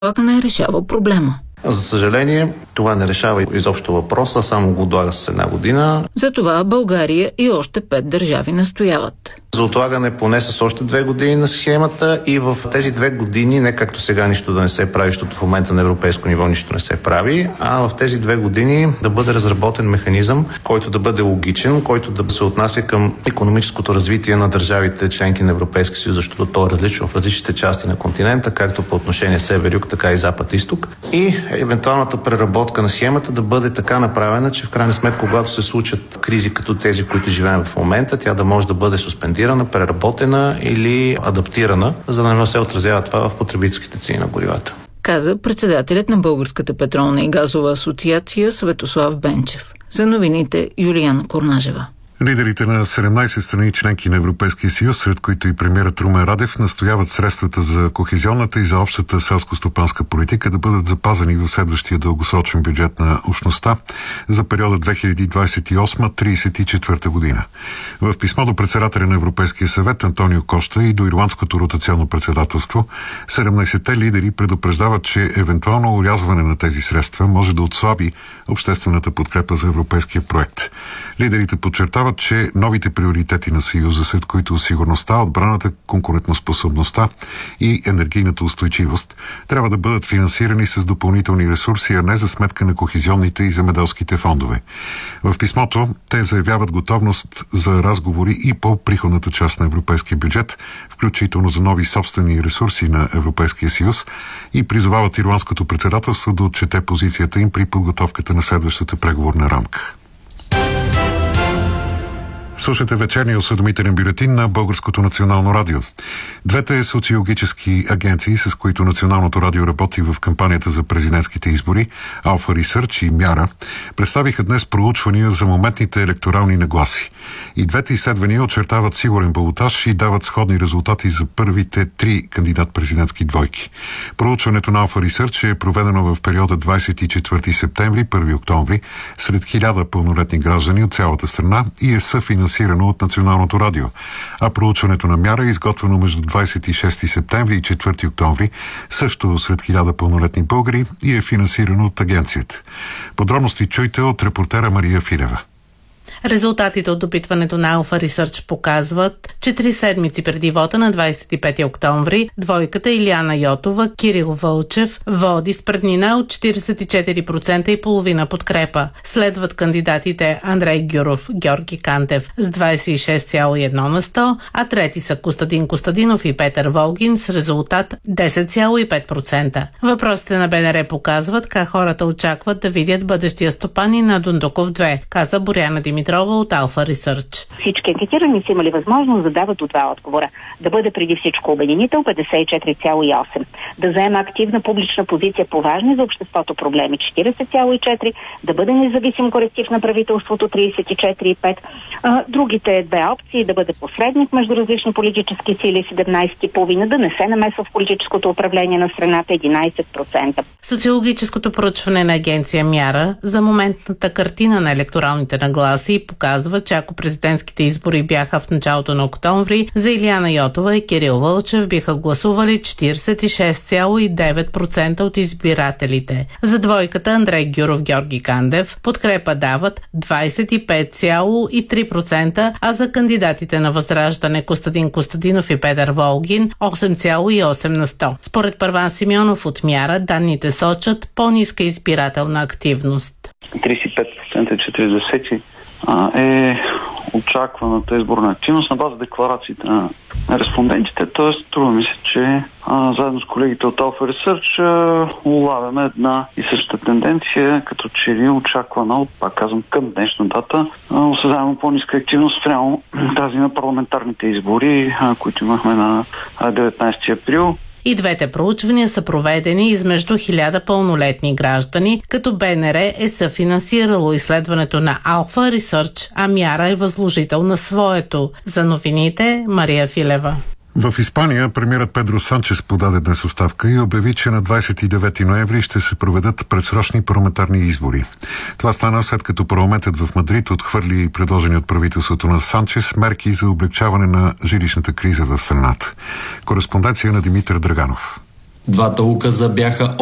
не решава проблема. За съжаление, това не решава изобщо въпроса, само го отлага с една година. Затова България и още 5 държави настояват За отлагане поне с още 2 години на схемата и в тези 2 години, не както сега нищо да не се прави, защото в момента на европейско ниво нищо не се прави, а в тези 2 години да бъде разработен механизъм, който да бъде логичен, който да се отнася към икономическото развитие на държавите членки на Европейския съюз, защото то е различно в различните части на континента, както по отношение север-юг, така и запад-исток. И евентуалната преработка на схемата да бъде така направена, че в крайна сметка, когато се случат кризи като тези, които живеем в момента, тя да може да бъде суспендирана, преработена или адаптирана, за да не се отразява това в потребителските цени на горивата. Каза председателят на Българската петролна и газова асоциация Светослав Бенчев. За новините Юлияна Корнажева. Лидерите на 17 страни членки на Европейския съюз, сред които и премиерът Румен Радев, настояват средствата за кохезионната и за общата селско-стопанска политика да бъдат запазени в следващия дългосрочен бюджет на общността за периода 2028-34 година. В писмо до председателя на Европейския съвет Антонио Кошта и до ирландското ротационно председателство, 17-те лидери предупреждават, че евентуално орязване на тези средства може да отслаби обществената подкрепа за европейския проект. Лидерите подчертават, че новите приоритети на Съюза, сред които сигурността, отбраната, конкурентоспособността и енергийната устойчивост, трябва да бъдат финансирани с допълнителни ресурси, а не за сметка на кохезионните и земеделските фондове. В писмото те заявяват готовност за разговори и по приходната част на европейския бюджет, включително за нови собствени ресурси на Европейския съюз, и призовават ирландското председателство да отчете позицията им при подготовката на следващата преговорна рамка. Слушате вечерния осведомителен бюлетин на Българското национално радио. Двете социологически агенции, с които Националното радио работи в кампанията за президентските избори, Alpha Research и Мяра, представиха днес проучвания за моментните електорални нагласи. И двете изследвания очертават сигурен балотаж и дават сходни резултати за първите 3 кандидат-президентски двойки. Проучването на Alpha Research е проведено в периода 24 септември – 1 октомври сред 1000 пълнолетни граждани от цялата страна и е съфинансирано от Националното радио, а проучването на Мяра е изготвено между 26 септември и 4 октомври, също сред 1000 пълнолетни българи и е финансирано от агенцията. Подробности чуйте от репортера Мария Филева. Резултатите от допитването на Alpha Research показват, че 3 седмици преди вота на 25 октомври двойката Илияна Йотова – Кирил Вълчев води с преднина от 44% и половина подкрепа. Следват кандидатите Андрей Гюров – Георги Кантев с 26,1 на 100, а трети са Костадин Костадинов и Петър Волгин с резултат 10,5%. Въпросите на БНР показват как хората очакват да видят бъдещия стопанин на Дондуков 2, каза Боряна Димитрова от Alpha Research. Всички анкетирани са имали възможност да дават от 2 отговора. Да бъде преди всичко обединител 54,8. Да заема активна публична позиция по важни за обществото проблеми 40,4. Да бъде независим коректив на правителството 34,5. Другите 2 опции да бъде посредник между различни политически сили 17,5. Да не се намесва в политическото управление на страната 11%. Социологическото проучване на агенция Мяра за моментната картина на електоралните нагласи показва, че ако президентските избори бяха в началото на октомври, за Илияна Йотова и Кирил Вълчев биха гласували 46,9% от избирателите. За двойката Андрей Гюров – Георги Кандев подкрепа дават 25,3%, а за кандидатите на Възраждане Костадин Костадинов и Петър Волгин 8,8 на 100. Според Първан Симеонов от Мяра, данните сочат по-ниска избирателна активност. 35% 40 е очакваната изборна активност на база декларациите на респондентите. Тоест, струва ми се, че заедно с колегите от Alpha Research улавяме една и съща тенденция, като че ли очаквана от, пак казвам, към днешна дата, осъзнаваме по-ниска активност спрямо тази на парламентарните избори, които имахме на 19 април. И двете проучвания са проведени измежду 1000 пълнолетни граждани, като БНР е съфинансирало изследването на Alpha Research, а Мяра е възложител на своето. За новините Мария Филева. В Испания премиерът Педро Санчес подаде днес оставка и обяви, че на 29 ноември ще се проведат предсрочни парламентарни избори. Това стана след като парламентът в Мадрид отхвърли предложени от правителството на Санчес мерки за облегчаване на жилищната криза в страната. Кореспонденция на Димитър Драганов. Двата указа бяха